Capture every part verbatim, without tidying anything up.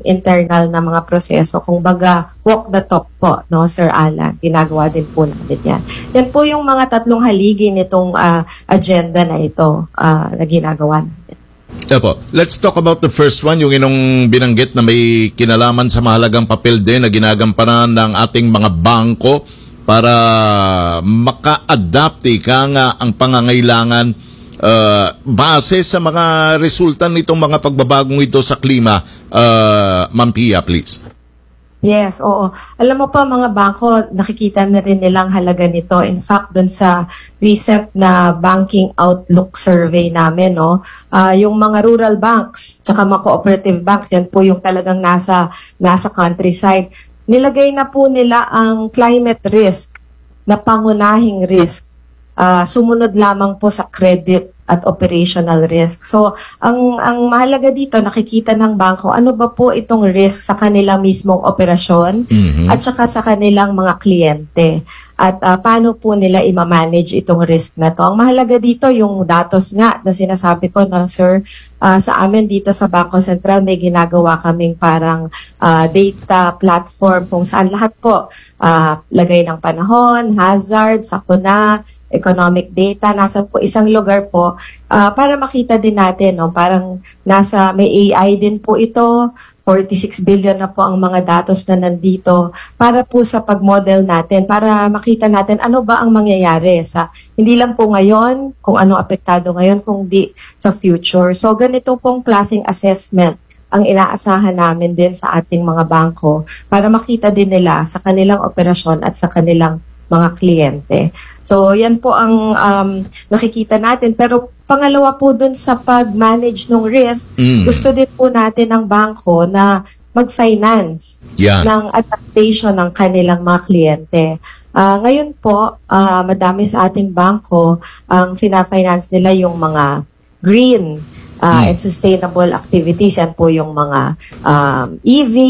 internal na mga proseso, kung baga walk the talk po, no, Sir Alan, ginagawa din po natin yan. Yan po yung mga tatlong haligi nitong uh, agenda na ito uh, na ginagawa natin. Opo. Let's talk about the first one, yung inong binanggit na may kinalaman sa mahalagang papel din na ginagampanan ng ating mga bangko para maka-adapt ika nga ang pangangailangan uh, base sa mga resulta nitong mga pagbabagong ito sa klima. Uh, Ma'am Pia, please. Yes, oo. Alam mo pa, mga bangko, nakikita na rin nilang halaga nito. In fact, dun sa recent na banking outlook survey namin, no, uh, yung mga rural banks, tsaka mga cooperative banks, yan po yung talagang nasa, nasa countryside. Nilagay na po nila ang climate risk na pangunahing risk. Uh, sumunod lamang po sa credit at operational risk. So, ang ang mahalaga dito, nakikita ng bangko, ano ba po itong risk sa kanilang mismong operasyon mm-hmm. at saka sa kanilang mga kliyente. At uh, paano po nila i-manage itong risk na to. Ang mahalaga dito, yung datos nga na sinasabi ko, no, sir, uh, sa amin dito sa Bangko Sentral, may ginagawa kaming parang uh, data platform kung saan lahat po, uh, lagay ng panahon, hazard, sakuna, economic data, nasa po isang lugar po uh, para makita din natin, no, parang nasa may A I din po ito, forty-six billion na po ang mga datos na nandito para po sa pag-model natin, para makita natin ano ba ang mangyayari sa, hindi lang po ngayon, kung anong apektado ngayon, kung di sa future. So ganito pong klaseng assessment ang inaasahan namin din sa ating mga bangko para makita din nila sa kanilang operasyon at sa kanilang mga kliyente. So, yan po ang um, nakikita natin. Pero pangalawa po dun sa pag-manage ng risk, mm. gusto din po natin ng bangko na mag-finance yeah. ng adaptation ng kanilang mga kliyente. Uh, ngayon po, uh, madami sa ating bangko, ang fina-finance nila yung mga green Uh, and sustainable activities. Yan po yung mga um, E V,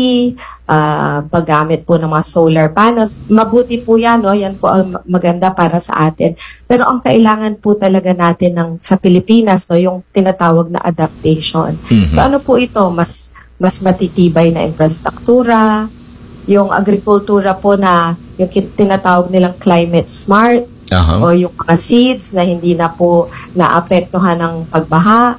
uh, paggamit po ng mga solar panels. Mabuti po yan, no? Yan po ang maganda para sa atin. Pero ang kailangan po talaga natin ng, sa Pilipinas, no, yung tinatawag na adaptation. Mm-hmm. So ano po ito? Mas, mas matitibay na infrastruktura, yung agrikultura po na yung tinatawag nilang climate smart, uh-huh. o yung mga seeds na hindi na po naapektuhan ng pagbaha.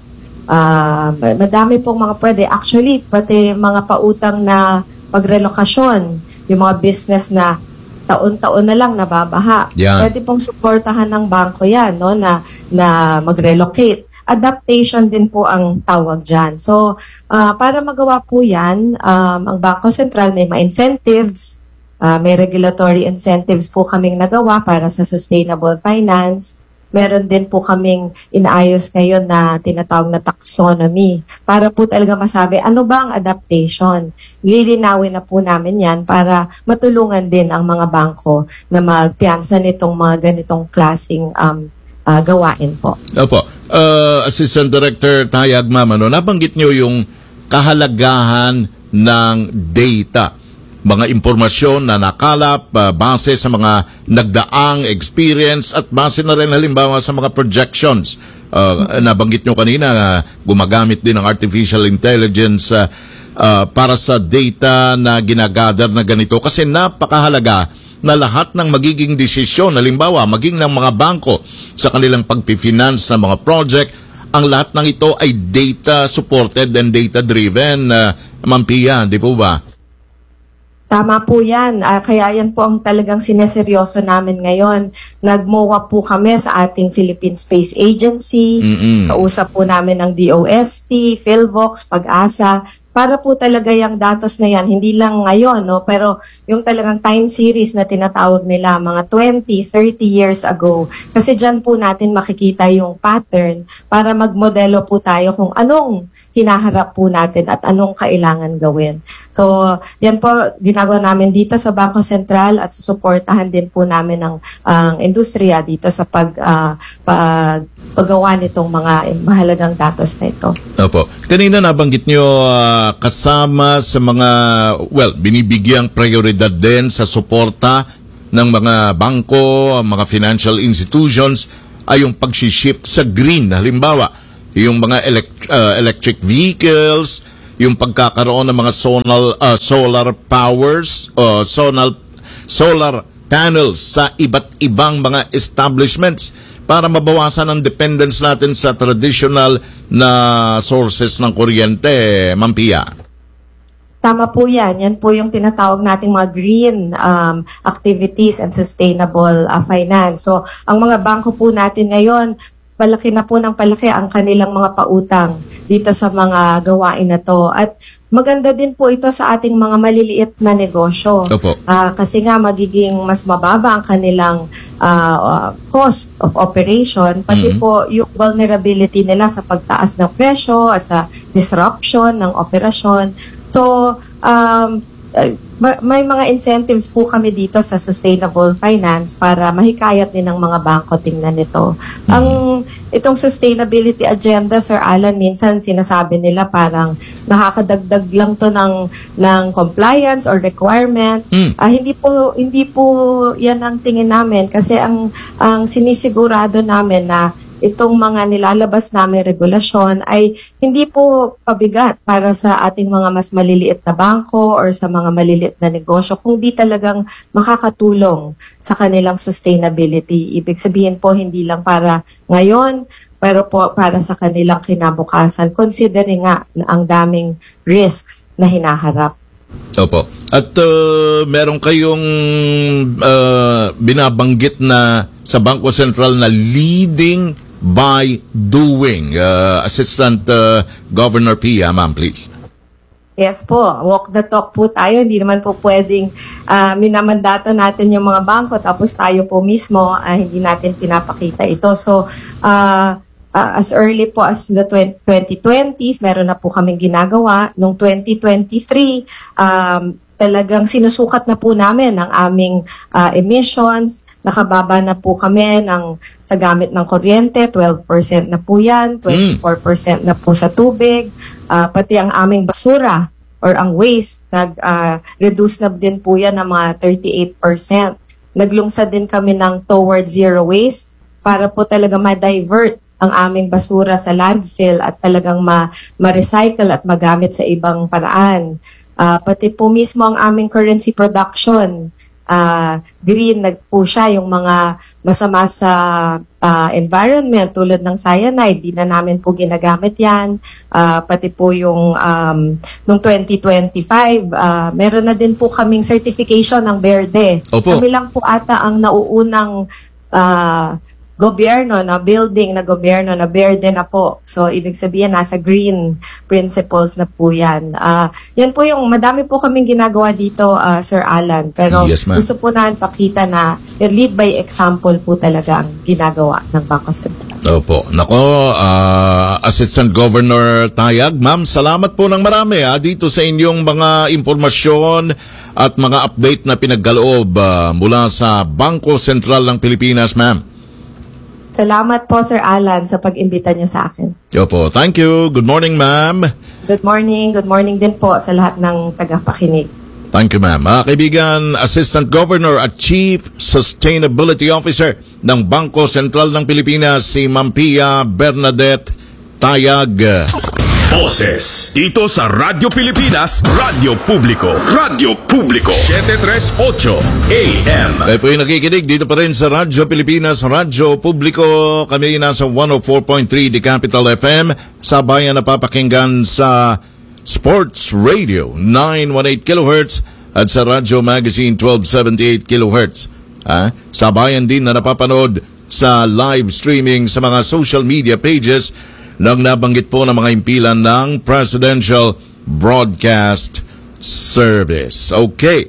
Uh, madami pong mga pwede. Actually, pati mga pautang na pagrelokasyon, yung mga business na taon-taon na lang nababaha. Yeah. Pwede pong suportahan ng bangko yan, no, na, na mag-relocate. Adaptation din po ang tawag dyan. So, uh, para magawa po yan, um, ang Bangko Sentral may mga incentives, uh, may regulatory incentives po kaming nagawa para sa sustainable finance. Meron din po kaming inaayos ngayon na tinatawag na taxonomy para po talaga masabi ano ba ang adaptation. Lilinawin na po namin yan para matulungan din ang mga bangko na magpiyansa nitong mga ganitong klaseng um, uh, gawain po. Opo. Uh, Assistant Director Tayag, ma'am, ano, nabanggit nyo yung kahalagahan ng data. Mga impormasyon na nakalap uh, base sa mga nagdaang experience at base na rin halimbawa sa mga projections. Uh, nabanggit nyo kanina, uh, gumagamit din ng artificial intelligence uh, uh, para sa data na ginagather na ganito. Kasi napakahalaga na lahat ng magiging desisyon, halimbawa maging ng mga bangko sa kanilang pagpifinance ng mga project, ang lahat ng ito ay data supported and data driven. Uh, Ma'am Pia, di po ba? Tama po yan. Uh, kaya yan po ang talagang sineseryoso namin ngayon. Nag-M O A po kami sa ating Philippine Space Agency. Mm-hmm. Kausap po namin ng D O S T, PhilVox, Pag-asa, para po talaga yung datos na yan, hindi lang ngayon, no, pero yung talagang time series na tinatawag nila, mga twenty, thirty years ago. Kasi dyan po natin makikita yung pattern para magmodelo po tayo kung anong hinaharap po natin at anong kailangan gawin. So, yan po ginagawa namin dito sa Bangko Sentral at susuportahan din po namin ang, ang industriya dito sa pag, uh, pag paggawa nitong mga mahalagang datos na ito. Opo. Kanina nabanggit nyo uh, kasama sa mga, well, binibigyang prioridad din sa suporta ng mga bangko, mga financial institutions ay yung pag-shift sa green. Halimbawa, yung mga elect- uh, electric vehicles, yung pagkakaroon ng mga solar, uh, solar powers o solar, solar panels sa iba't ibang mga establishments para mabawasan ang dependence natin sa traditional na sources ng kuryente, Ma'am Pia. Tama po yan. Yan po yung tinatawag nating mga green um, activities and sustainable uh, finance. So, ang mga bangko po natin ngayon, palaki na po ng palaki ang kanilang mga pautang dito sa mga gawain na to. At maganda din po ito sa ating mga maliliit na negosyo. Opo. Uh, kasi nga magiging mas mababa ang kanilang uh, uh, cost of operation, pati Mm-hmm. po yung vulnerability nila sa pagtaas ng presyo at sa disruption ng operasyon. So, um, uh, may mga incentives po kami dito sa sustainable finance para mahikayat din ng mga bangko tingnan nito. Mm-hmm. Ang itong sustainability agenda, Sir Alan, minsan sinasabi nila parang nakakadagdag lang to ng ng compliance or requirements. Mm. Uh, hindi po hindi po 'yan ang tingin namin kasi ang ang sinisigurado namin na itong mga nilalabas namin regulasyon ay hindi po pabigat para sa ating mga mas maliliit na bangko or sa mga maliliit na negosyo, kung di talagang makakatulong sa kanilang sustainability. Ibig sabihin po, hindi lang para ngayon, pero po para sa kanilang kinabukasan, considering nga na ang daming risks na hinaharap. Opo. At uh, meron kayong uh, binabanggit na sa Bangko Sentral na leading by doing. Uh, Assistant uh, Governor Pia, ma'am, please. Yes po, walk the talk po tayo. Hindi naman po pwedeng uh, minamandata natin yung mga bangko tapos tayo po mismo uh, hindi natin pinapakita ito. So, uh, uh, as early po as the twenty twenties, meron na po kaming ginagawa. Noong twenty twenty-three, um, talagang sinusukat na po namin ang aming uh, emissions. Nakababa na po kami ng, sa gamit ng kuryente, twelve percent na po yan, twenty-four percent na po sa tubig, uh, pati ang aming basura or ang waste, nag-reduce uh, na din po yan ng mga thirty-eight percent. Naglungsad din kami ng towards zero waste para po talaga ma-divert ang aming basura sa landfill at talagang ma- ma-recycle at magamit sa ibang paraan. Uh, pati po mismo ang aming currency production, uh, green nag po siya, yung mga masama sa uh, environment tulad ng cyanide, di na namin po ginagamit yan. Uh, pati po yung um, noong twenty twenty-five, uh, meron na din po kaming certification ng Verde. Opo. Kami lang po ata ang nauunang uh, gobyerno na building na gobyerno na Verde na po. So, ibig sabihin, nasa green principles na po yan. Uh, yan po yung, madami po kaming ginagawa dito, uh, Sir Alan. Pero Yes, ma'am. gusto po namin pakita na yung lead by example po talaga ang ginagawa ng Bangko Sentral. Opo. Nako, uh, Assistant Governor Tayag, ma'am, salamat po ng marami ha, dito sa inyong mga impormasyon at mga update na pinagkaloob uh, mula sa Bangko Sentral ng Pilipinas, ma'am. Salamat po, Sir Alan, sa pag-imbita niyo sa akin. Opo, thank you. Good morning, ma'am. Good morning. Good morning din po sa lahat ng tagapakinig. Thank you, ma'am. Mga kaibigan, Assistant Governor at Chief Sustainability Officer ng Bangko Sentral ng Pilipinas, si Ma'am Pia Bernadette Tayag. Boses dito sa Radyo Pilipinas, Radyo Publiko, Radyo Publiko, seven thirty-eight A M. Kayo po yung nakikinig dito pa rin sa Radyo Pilipinas, Radyo Publiko. Kami nasa one oh four point three The Capital F M. Sabayan napapakinggan sa Sports Radio nine eighteen kilohertz at sa Radyo Magazine twelve seventy-eight kilohertz. Ah, sabayan din na napapanood sa live streaming sa mga social media pages nang nabanggit po ng mga impilan ng Presidential Broadcast Service. Okay.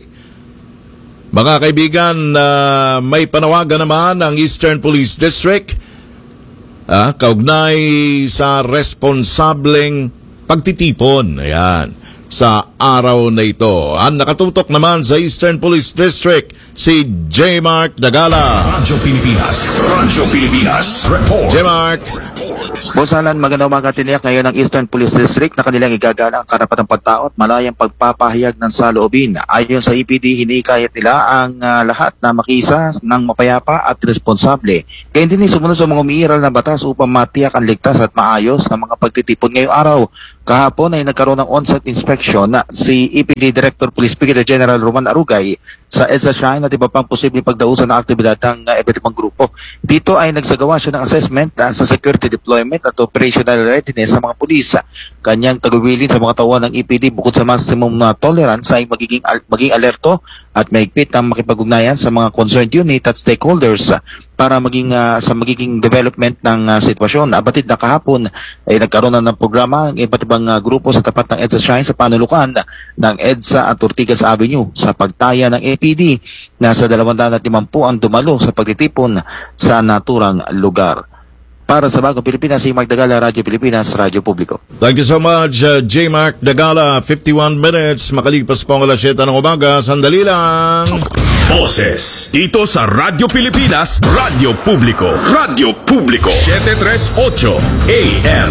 Mga kaibigan, uh, may panawagan naman ang Eastern Police District ah, kaugnay sa responsableng pagtitipon. Ayan. Sa araw na ito. Ang nakatutok naman sa Eastern Police District, si J. Mark Dagala. Radyo Pilipinas, Radyo Pilipinas, Report. J. Mark. Boss Alan, magandang umaga. Tiniyak ngayon ng Eastern Police District na kanilang igagala ang karapatang pagtao at malayang pagpapahayag ng saloobin. Ayon sa E P D, hinikayat nila ang uh, lahat na makisa ng mapayapa at responsable. Kaya hindi sumunod sa mga umiiral na batas upang matiyak ang ligtas at maayos na mga pagtitipon ngayong araw. Kahapon ay nagkaroon ng on-site inspection na si E P D Director Police Brigadier General Roman Arugay sa EDSA Shrine at iba pang posibleng pagdausan ng aktibidad ng uh, iba't ibang grupo. Dito ay nagsagawa siya ng assessment uh, sa security deployment at operational readiness sa mga pulis. Kanyang tagubilin sa mga tauhan ng E P D bukod sa maximum na tolerance ay magiging, al- maging alerto at mahigpit ang makipag-ugnayan sa mga concerned unit at stakeholders para maging uh, sa magiging development ng uh, sitwasyon. Abatid na kahapon ay nagkaroon na ng programa ng iba't ibang uh, grupo sa tapat ng EDSA Shrine sa panulukan ng EDSA at Ortigas Avenue sa pagtaya ng E P D na sa dalawang daan at limampu ang dumalo sa pagtitipon sa naturang lugar. Para sa Bagong Pilipinas, si Mark Dagala, Radyo Pilipinas, Radyo Publiko. Thank you so much, uh, J. Mark Dagala. fifty-one minutes, makalipas po ang alas siyete ng umaga. Sandali lang. Boses dito sa Radyo Pilipinas, Radyo Publiko, Radyo Publiko, seven thirty-eight A M.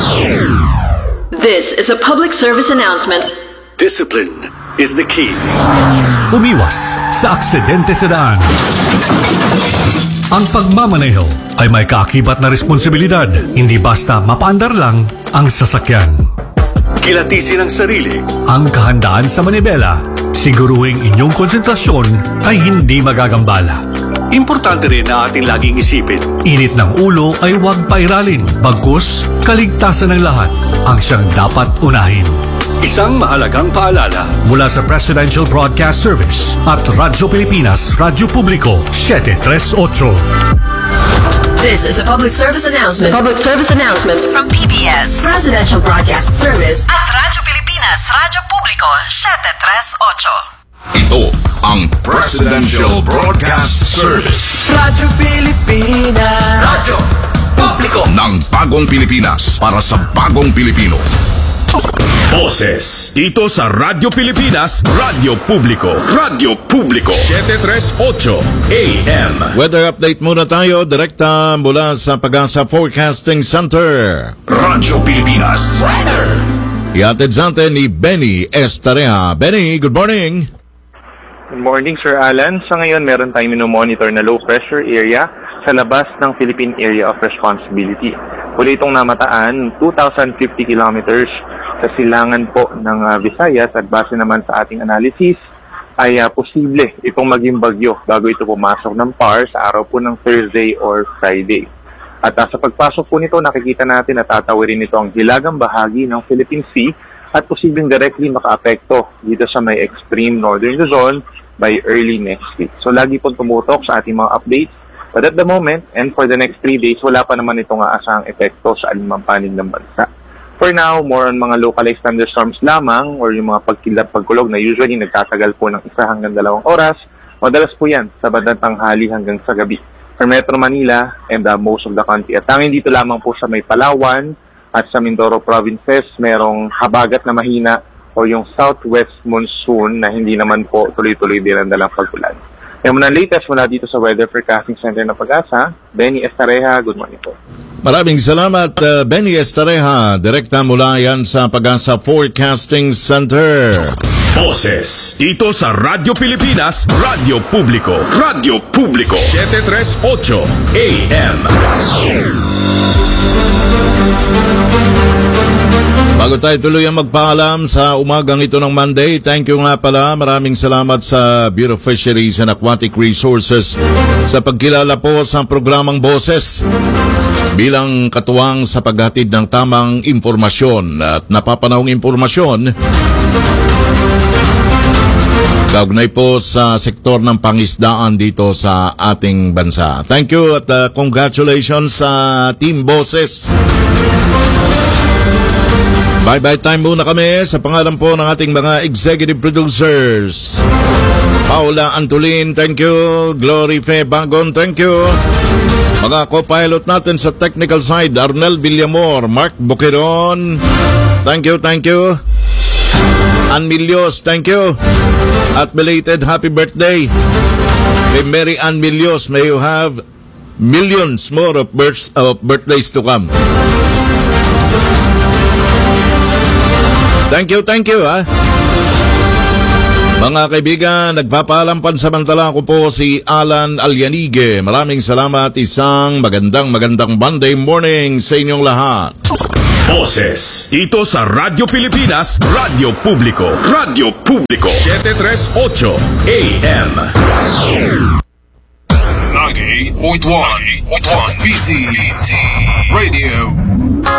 This is a public service announcement. Discipline is the key. Umiwas sa aksidente sa daan. Ang pagmamaneho ay may kaakibat na responsibilidad, hindi basta mapaandar lang ang sasakyan. Kilatisin ang sarili. Ang kahandaan sa manibela, siguruhing inyong konsentrasyon ay hindi magagambala. Importante rin na ating laging isipin, init ng ulo ay huwag pairalin, bagkus kaligtasan ng lahat ang siyang dapat unahin. Isang mahalagang paalala mula sa Presidential Broadcast Service at Radyo Pilipinas, Radyo Publiko, seven thirty-eight. This is a public service announcement. Public service announcement From P B S, Presidential Broadcast Service at Radyo Pilipinas, Radyo Publiko, seven thirty-eight. Ito ang Presidential Broadcast Service Radyo Pilipinas Radyo Publiko ng Bagong Pilipinas para sa Bagong Pilipino. Boses dito sa Radyo Pilipinas, Radyo Publiko, Radyo Publiko, seven thirty-eight A M. Weather update muna tayo, direkta mula sa Pag-asa Forecasting Center. Radyo Pilipinas Weather. Iatid sa atin ni Benny Estareha. Benny, good morning. Good morning, Sir Alan. Sa ngayon, meron tayong minomonitor na low pressure area sa labas ng Philippine Area of Responsibility. Huli itong namataan, two thousand fifty kilometers sa silangan po ng uh, Visayas at base naman sa ating analysis ay uh, posible itong maging bagyo bago ito pumasok ng P A R sa araw po ng Thursday or Friday. At uh, sa pagpasok po nito, nakikita natin na tatawirin ito ang hilagang bahagi ng Philippine Sea at posibleng directly makaapekto dito sa may extreme northern Luzon by early next week. So lagi pong tumutok sa ating mga updates. But at the moment, and for the next three days, wala pa naman itong aasahang epekto sa alinmang panig ng bansa. For now, more on mga localized thunderstorms lamang or yung mga pagkilap, pagkulog na usually nagtatagal po ng isa hanggang dalawang oras. Madalas po yan sa bandang tanghali hanggang sa gabi. For Metro Manila and uh, most of the country. At tanging dito lamang po sa may Palawan at sa Mindoro provinces, merong habagat na mahina o yung southwest monsoon na hindi naman po tuloy-tuloy din ang dalang pag-ulan. Yung muna latest mula dito sa Weather Forecasting Center ng Pag-asa, Benny Estareha, good morning po. Maraming salamat, uh, Benny Estareha. Direkta mula yan sa Pag-asa Forecasting Center. Boses dito sa Radyo Pilipinas, Radyo Publiko, Radyo Publiko, seven thirty-eight A M. Bago tayo tuloy ang magpaalam sa umagang ito ng Monday, thank you nga pala. Maraming salamat sa Bureau of Fisheries and Aquatic Resources sa pagkilala po sa programang Boses bilang katuwang sa paghatid ng tamang impormasyon at napapanahong impormasyon kaugnay po sa sektor ng pangisdaan dito sa ating bansa. Thank you at uh, congratulations sa Team Boses. Bye-bye time muna kami sa pangalan po ng ating mga executive producers. Paula Antolin, thank you. Glory Fe Bagon, thank you. Mga co-pilot natin sa technical side, Arnel Villamor, Mark Boqueron, thank you, thank you. Ann Milios, thank you. At belated happy birthday kay Mary Ann Milios. May you have millions more of, births, of birthdays to come. Thank you, thank you, ha. Mga kaibigan, nagpapaalam pansamantala ko po si Alan Alyanige. Maraming salamat. Isang magandang magandang Monday morning sa inyong lahat. Boses dito sa Radyo Pilipinas, Radyo Publiko, Radyo Publiko, seven thirty-eight A M. ninety-eight point one B T Radio